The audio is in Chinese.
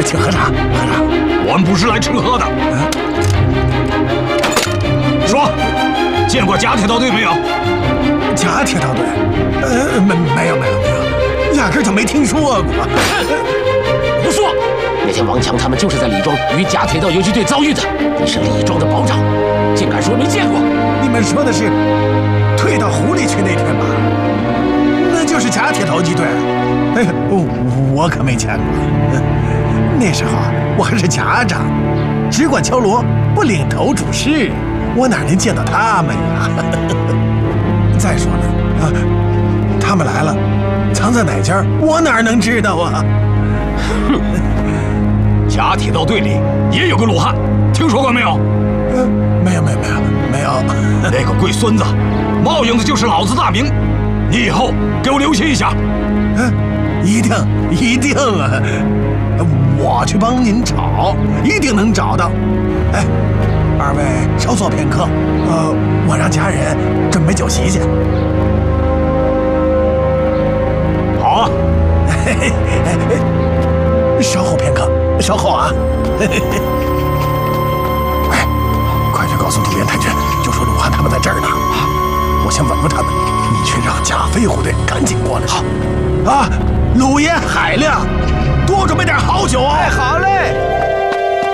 请喝茶，喝茶。 我们不是来吃喝的。说，见过假铁道队没有？ 假铁道队？没有，压根就没听说过。 胡说！那天王强他们就是在李庄与假铁道游击队遭遇的。你是李庄的保长，竟敢说没见过？ 你们说的是退到湖里去那天吧？那就是假铁道游击队。哎，我可没见过。那时候我还是甲长，只管敲锣，不领头主事，我哪能见到他们呀？再说了，他们来了，藏在哪家，我哪能知道啊？ 哼，假铁道队里也有个鲁汉，听说过没有？ 没有。 那个龟孙子，冒用的就是老子大名，你以后给我留心一下。 一定啊！我去帮您找，一定能找到。哎，二位稍坐片刻，我让家人准备酒席去。 好啊， 稍后片刻，稍后啊。哎，快去告诉渡边太君，就说鲁汉他们在这儿呢。我先稳住他们，你去让假飞虎队赶紧过来。好，啊，鲁爷海亮，多准备点好酒哦。 哎，好嘞。